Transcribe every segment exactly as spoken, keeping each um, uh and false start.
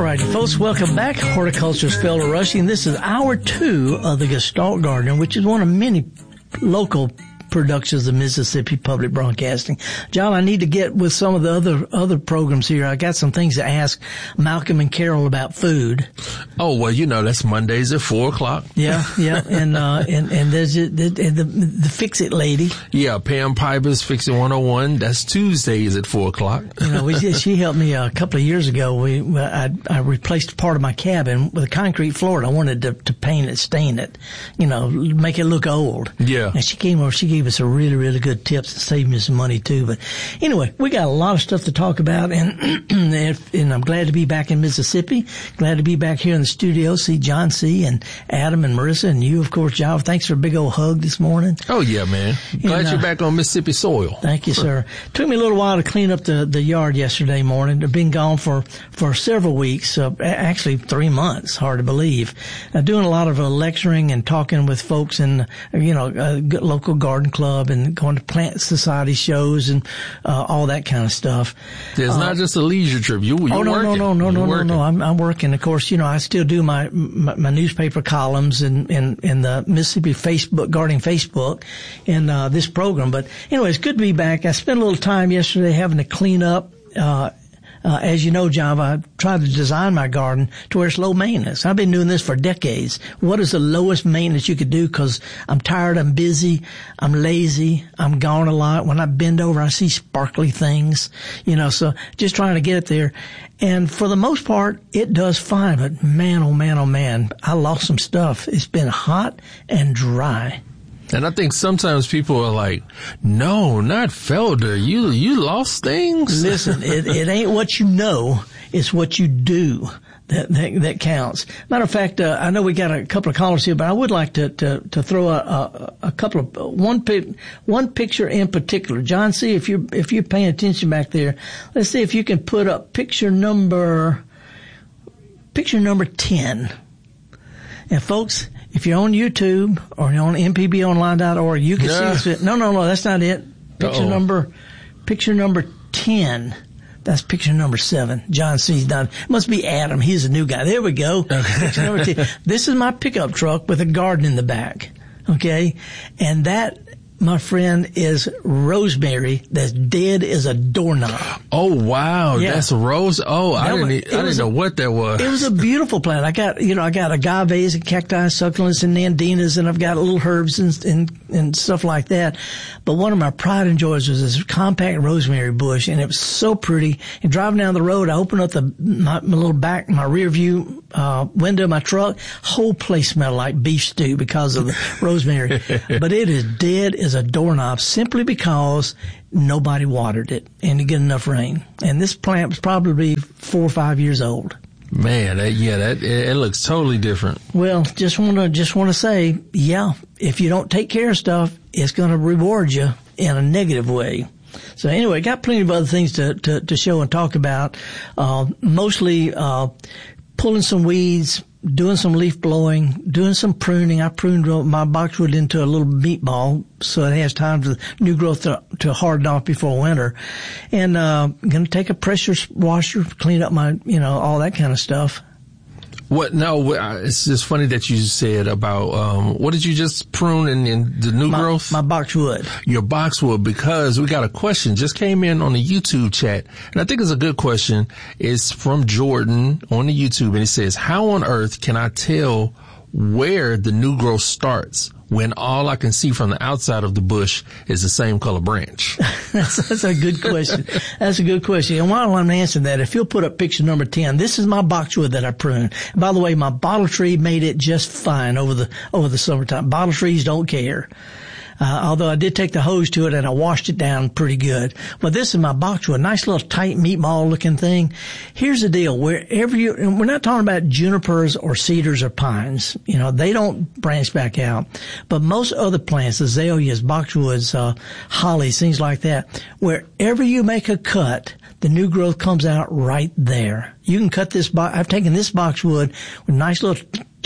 right, folks, welcome back. Horticulturist Felder Rushing. This is hour two of the Gestalt Gardener, which is one of many local productions of Mississippi Public Broadcasting. John, I need to get with some of the other other programs here. I got some things to ask Malcolm and Carol about food. Oh, well, you know, that's Mondays at four o'clock. Yeah, yeah, and uh, and and there's the, the, the, the Fix It lady. Yeah, Pam Piper's Fix It one oh one. That's Tuesdays at four o'clock. You know, we, she helped me a couple of years ago. We I, I replaced part of my cabin with a concrete floor. And I wanted to, to paint it, stain it, you know, make it look old. Yeah. And she came over. She gave us a really, really good tips and saved me some money too. But anyway, we got a lot of stuff to talk about, and and I'm glad to be back in Mississippi. Glad to be back here in the studio. See John C. and Adam and Marissa and you, of course, John. Thanks for a big old hug this morning. Oh yeah, man. Glad and, uh, you're back on Mississippi soil. Thank you, sir. Took me a little while to clean up the the yard yesterday morning. I've been gone for for several weeks, uh, actually three months. Hard to believe. Uh, doing a lot of uh, lecturing and talking with folks in you know a local garden club and going to plant society shows and uh, all that kind of stuff. It's uh, not just a leisure trip. You you're oh no working. no no no no you're no working. no. I'm I'm working. Of course, you know I still do my my, my newspaper columns and in, in, in the Mississippi Facebook gardening Facebook and uh, this program. But anyway, it's good to be back. I spent a little time yesterday having to clean up. Uh, Uh, as you know, John, I tried to design my garden to where it's low maintenance. I've been doing this for decades. What is the lowest maintenance you could do? Because I'm tired, I'm busy, I'm lazy, I'm gone a lot. When I bend over, I see sparkly things, you know, so just trying to get it there. And for the most part, it does fine. But man, oh man, oh man, I lost some stuff. It's been hot and dry. And I think sometimes people are like, no, not Felder. You, you lost things. Listen, it, it ain't what you know. It's what you do that, that, that counts. Matter of fact, uh, I know we got a couple of callers here, but I would like to, to, to throw a, a, a couple of, one pic, one picture in particular. John C., if you're, if you're paying attention back there, let's see if you can put up picture number, picture number ten. And folks, if you're on YouTube or you're on M P B online dot org, you can yeah. see this. No, no, no, that's not it. Picture Uh-oh. number, picture number ten. That's picture number seven. John C's done. It must be Adam. He's a new guy. There we go. Okay. Picture number ten. This is my pickup truck with a garden in the back. Okay. And that, my friend, is rosemary that's dead as a doorknob. Oh wow, yeah. That's rose. Oh, that I didn't. Was, I didn't know a, what that was. It was a beautiful plant. I got, you know, I got agaves and cacti, succulents and nandinas, and I've got little herbs and, and and stuff like that. But one of my pride and joys was this compact rosemary bush, and it was so pretty. And driving down the road, I opened up the my, my little back, my rear view uh, window of my truck. Whole place smelled like beef stew because of the rosemary. But it is dead as a doorknob simply because nobody watered it and didn't get enough rain. And this plant was probably four or five years old. Man, that, yeah, that it, it looks totally different. Well, just want to just want to say, yeah, if you don't take care of stuff, it's going to reward you in a negative way. So anyway, got plenty of other things to to, to show and talk about. Uh, mostly uh, pulling some weeds, doing some leaf blowing, doing some pruning. I pruned my boxwood into a little meatball so it has time for new growth to, to harden off before winter. And uh going to take a pressure washer, clean up my, you know, all that kind of stuff. What? No, it's just funny that you said about, um, what did you just prune in, in the new my, growth? My boxwood. Your boxwood, because we got a question just came in on the YouTube chat, and I think it's a good question. It's from Jordan on the YouTube, and it says, how on earth can I tell where the new growth starts when all I can see from the outside of the bush is the same color branch? that's, that's a good question. That's a good question. And while I'm answering that, if you'll put up picture number ten, this is my boxwood that I pruned. And by the way, my bottle tree made it just fine over the over the summertime. Bottle trees don't care. Uh, although I did take the hose to it and I washed it down pretty good. Well, this is my boxwood, nice little tight meatball looking thing. Here's the deal. Wherever you, and we're not talking about junipers or cedars or pines. You know, they don't branch back out. But most other plants, azaleas, boxwoods, uh, hollies, things like that, wherever you make a cut, the new growth comes out right there. You can cut this box. I've taken this boxwood with nice little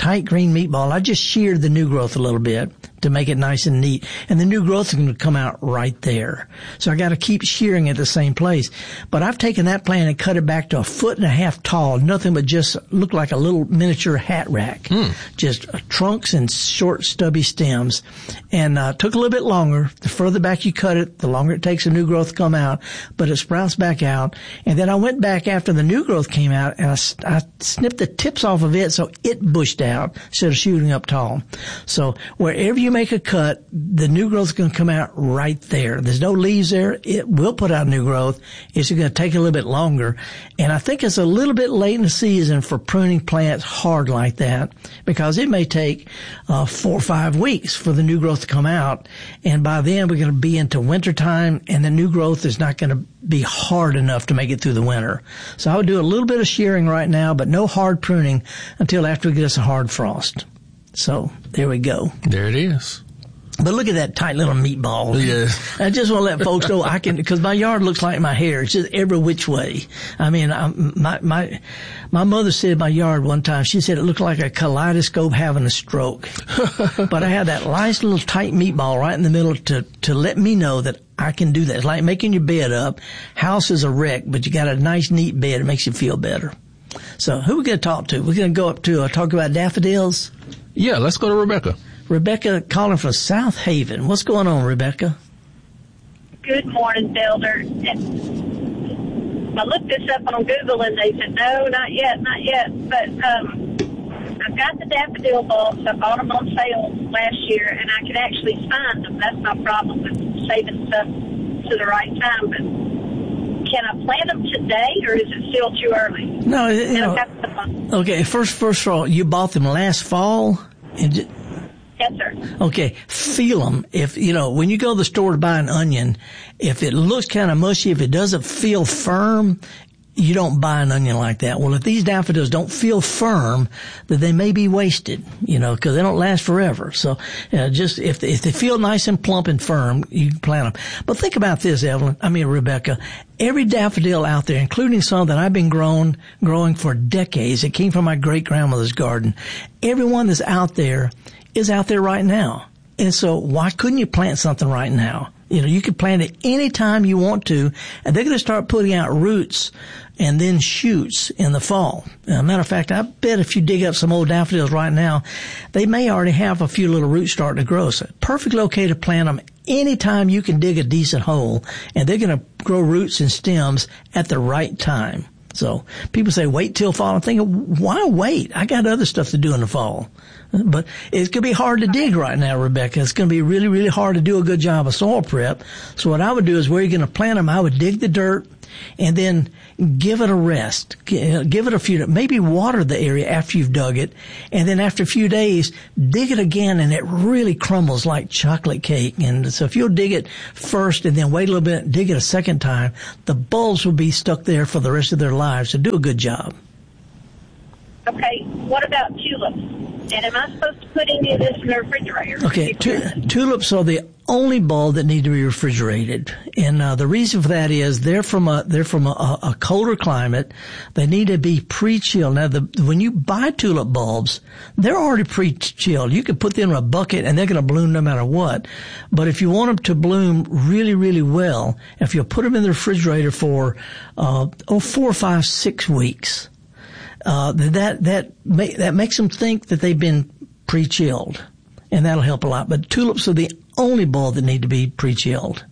tight green meatball, I just sheared the new growth a little bit to make it nice and neat. And the new growth is going to come out right there. So I got to keep shearing at the same place. But I've taken that plant and cut it back to a foot and a half tall, nothing but just looked like a little miniature hat rack. Hmm. Just uh, trunks and short stubby stems. And uh, took a little bit longer. The further back you cut it, the longer it takes the new growth to come out. But it sprouts back out. And then I went back after the new growth came out and I, I snipped the tips off of it so it bushed out instead of shooting up tall. So wherever you make a cut, the new growth is going to come out right there. There's no leaves there. It will put out new growth. It's going to take a little bit longer. And I think it's a little bit late in the season for pruning plants hard like that because it may take uh, four or five weeks for the new growth to come out. And by then we're going to be into wintertime and the new growth is not going to be hard enough to make it through the winter. So I would do a little bit of shearing right now, but no hard pruning until after we get us a hard frost. So there we go. There it is. But look at that tight little meatball. Yeah. I just want to let folks know I can, because my yard looks like my hair. It's just every which way. I mean, I'm, my, my, my mother said my yard one time, she said it looked like a kaleidoscope having a stroke. But I had that nice little tight meatball right in the middle to, to let me know that I can do that. It's like making your bed up. House is a wreck, but you got a nice, neat bed. It makes you feel better. So who are we going to talk to? We're going to go up to uh, talk about daffodils. Yeah, let's go to Rebecca. Rebecca calling from South Haven. What's going on, Rebecca? Good morning, Felder. I looked this up on Google and they said, no, not yet, not yet. But um, I've got the daffodil bulbs. I bought them on sale last year and I could actually find them. That's my problem with saving stuff to the right time. But can I plant them today or is it still too early? No, you know, okay, first, first of all, you bought them last fall? And just, yes, sir. Okay, feel them. If, you know, when you go to the store to buy an onion, if it looks kind of mushy, if it doesn't feel firm, you don't buy an onion like that. Well, if these daffodils don't feel firm, then they may be wasted, you know, because they don't last forever. So, uh, just if they, if they feel nice and plump and firm, you can plant them. But think about this, Evelyn. I mean, Rebecca. Every daffodil out there, including some that I've been growing, growing for decades, it came from my great grandmother's garden. Everyone that's out there is out there right now. And so why couldn't you plant something right now? You know, you could plant it any time you want to, and they're going to start putting out roots and then shoots in the fall. As a matter of fact, I bet if you dig up some old daffodils right now, they may already have a few little roots starting to grow. So perfectly okay to plant them anytime you can dig a decent hole, and they're going to grow roots and stems at the right time. So people say wait till fall. I'm thinking, why wait? I got other stuff to do in the fall. But it's going to be hard to dig right now, Rebecca. It's going to be really, really hard to do a good job of soil prep. So what I would do is where you're going to plant them, I would dig the dirt and then give it a rest. Give it a few, maybe water the area after you've dug it. And then after a few days, dig it again and it really crumbles like chocolate cake. And so if you'll dig it first and then wait a little bit, dig it a second time, the bulbs will be stuck there for the rest of their lives. So do a good job. Okay, what about tulips? And am I supposed to put any of this in the refrigerator? Okay, tu- tulips are the only bulb that need to be refrigerated, and uh, the reason for that is they're from a they're from a, a colder climate. They need to be pre-chilled. Now, the, when you buy tulip bulbs, they're already pre-chilled. You can put them in a bucket, and they're going to bloom no matter what. But if you want them to bloom really, really well, if you put them in the refrigerator for uh, oh four, five, six weeks. Uh, that, that, ma- that makes them think that they've been pre-chilled, and that'll help a lot. But tulips are the only bulb that need to be pre-chilled.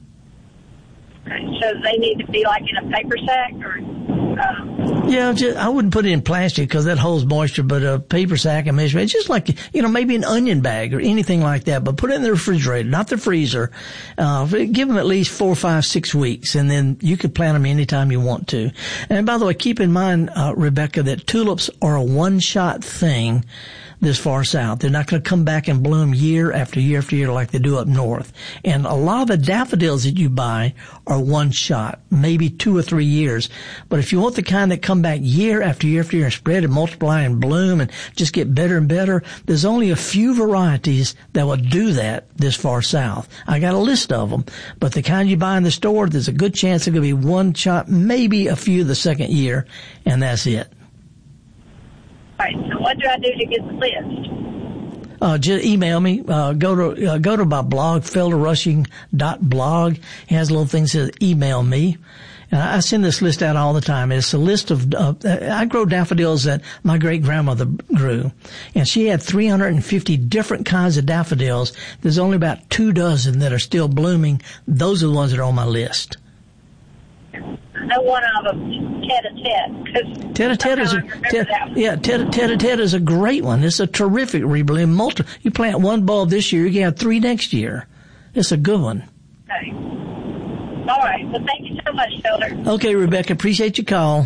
Okay, so they need to be like in a paper sack or, um... Yeah, just, I wouldn't put it in plastic because that holds moisture, but a paper sack and measure, it's just like, you know, maybe an onion bag or anything like that, but put it in the refrigerator, not the freezer. Uh, give them at least four, five, six weeks, and then you could plant them anytime you want to. And by the way, keep in mind, uh, Rebecca, that tulips are a one-shot thing this far south. They're not going to come back and bloom year after year after year like they do up north. And a lot of the daffodils that you buy are one shot, maybe two or three years. But if you want the kind that come back year after year after year and spread and multiply and bloom and just get better and better, there's only a few varieties that will do that this far south. I got a list of them, but the kind you buy in the store, there's a good chance they're going to be one shot, maybe a few the second year, and that's it. right. So what do I do to get the list? Uh, just email me. Uh, go to uh, go to my blog, felder rushing dot blog. It has a little thing that says email me. And I send this list out all the time. It's a list of, uh, I grow daffodils that my great grandmother grew. And she had three hundred fifty different kinds of daffodils. There's only about two dozen that are still blooming. Those are the ones that are on my list. I know one of them, Tete-a-Tete. Tete-a-Tete is a, te- yeah, Tete-a-Tete is a great one. It's a terrific rebloom. Multi, you plant one bulb this year, you can have three next year. It's a good one. Okay. All right. Well, thank you so much, Felder. Okay, Rebecca. Appreciate your call.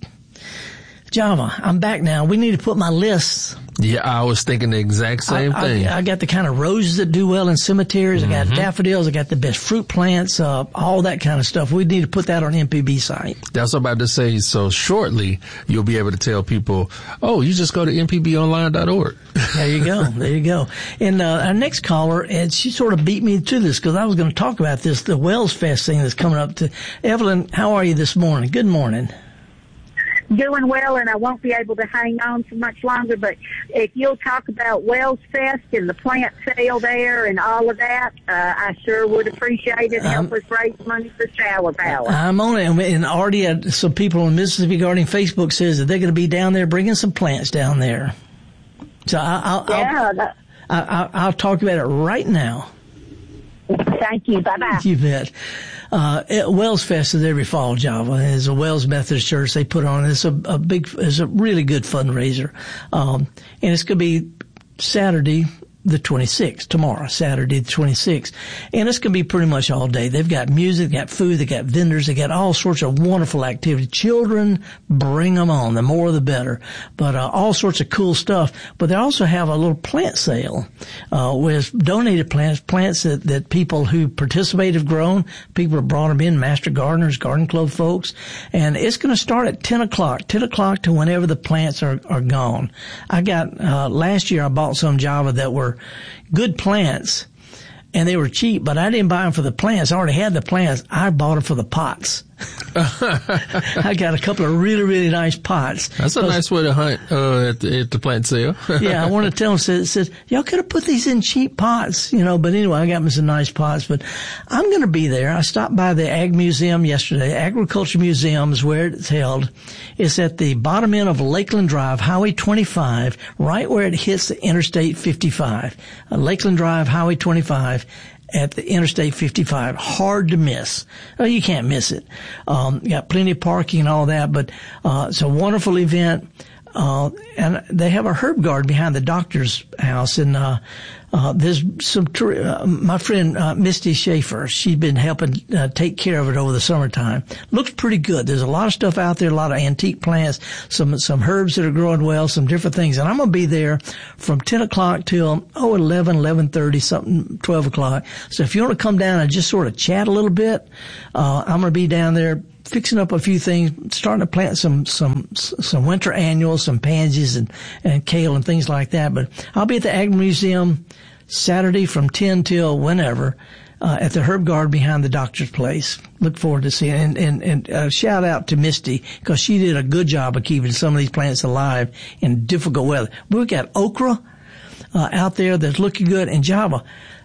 Java, I'm back now. We need to put my lists. Yeah, I was thinking the exact same I, thing. I, I got the kind of roses that do well in cemeteries. Mm-hmm. I got daffodils. I got the best fruit plants, uh, all that kind of stuff. We need to put that on M P B site. That's what I'm about to say. So shortly, you'll be able to tell people, oh, you just go to m p b online dot org. There you go. There you go. And uh, our next caller, and she sort of beat me to this because I was going to talk about this, the Wells Fest thing that's coming up. To Evelyn, how are you this morning? Good morning. Doing well, and I won't be able to hang on for much longer, but if you'll talk about Wells Fest and the plant sale there and all of that, uh, I sure would appreciate it. Help um, us raise money for Shower Power. I'm on it, and already had some people on Mississippi Gardening Facebook says that they're going to be down there bringing some plants down there. So I, I'll, yeah, I'll, that, I, I, I'll talk about it right now. Thank you. Bye-bye. You bet. Uh, Wells Fest is every fall, Java. It's a Wells Methodist Church. They put on, it's a, a big, it's a really good fundraiser. Um, and it's going to be Saturday, the twenty-sixth, tomorrow, Saturday the twenty-sixth. And it's going to be pretty much all day. They've got music, they got food, they got vendors, they got all sorts of wonderful activity. Children, bring them on. The more the better. But, uh, all sorts of cool stuff. But they also have a little plant sale, uh, with donated plants, plants that, that people who participate have grown. People have brought them in, master gardeners, garden club folks. And it's going to start at ten o'clock, ten o'clock to whenever the plants are, are gone. I got, uh, last year I bought some Java that were good plants, and they were cheap, but I didn't buy them for the plants. I already had the plants. I bought them for the pots. I got a couple of really, really nice pots. That's a nice way to hunt uh, at, the, at the plant sale. Yeah, I want to tell them, says, says, y'all could have put these in cheap pots, you know, but anyway, I got me some nice pots. But I'm going to be there. I stopped by the Ag Museum yesterday. Agriculture Museum is where it's held. It's at the bottom end of Lakeland Drive, Highway twenty-five, right where it hits the Interstate fifty-five. Uh, Lakeland Drive, Highway twenty-five. At the Interstate fifty-five, hard to miss. Oh, you can't miss it. Um, got plenty of parking and all that, but, uh, it's a wonderful event. Uh, and they have a herb garden behind the doctor's house, and, uh, uh, there's some, uh, my friend, uh, Misty Schaefer, she's been helping, uh, take care of it over the summertime. Looks pretty good. There's a lot of stuff out there, a lot of antique plants, some, some herbs that are growing well, some different things. And I'm going to be there from ten o'clock till, oh, eleven, eleven thirty, something, twelve o'clock. So if you want to come down and just sort of chat a little bit, uh, I'm going to be down there fixing up a few things, starting to plant some, some, some winter annuals, some pansies and, and kale and things like that. But I'll be at the Ag Museum Saturday from ten till whenever, uh, at the herb garden behind the doctor's place. Look forward to seeing it. And, and, and, uh, shout out to Misty, because she did a good job of keeping some of these plants alive in difficult weather. We've got okra, uh, out there that's looking good, and Java,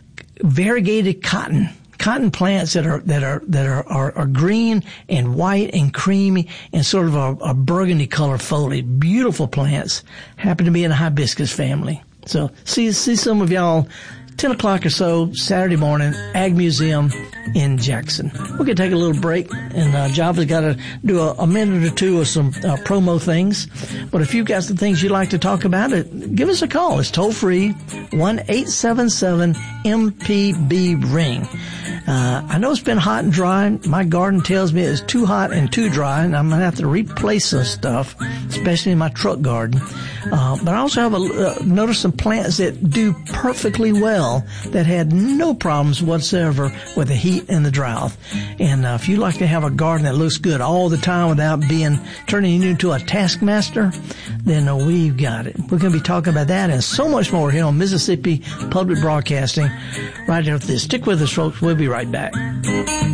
variegated cotton. Cotton plants that are, that are, that are, are, are green and white and creamy and sort of a, a burgundy color foliage. Beautiful plants. Happen to be in the hibiscus family. So see, see some of y'all ten o'clock or so Saturday morning, Ag Museum in Jackson. We're going to take a little break, and uh, Java's got to do a, a minute or two of some uh, promo things. But if you've got some things you'd like to talk about, it, give us a call. It's toll free, one eight seven seven M P B ring. Uh, I know it's been hot and dry. My garden tells me it's too hot and too dry, and I'm going to have to replace some stuff, especially in my truck garden. Uh, but I also have a, uh, noticed some plants that do perfectly well that had no problems whatsoever with the heat and the drought. And uh, if you like to have a garden that looks good all the time without being turning you into a taskmaster, then uh, we've got it. We're going to be talking about that and so much more here on Mississippi Public Broadcasting right after this. Stick with us, folks. We'll be right back.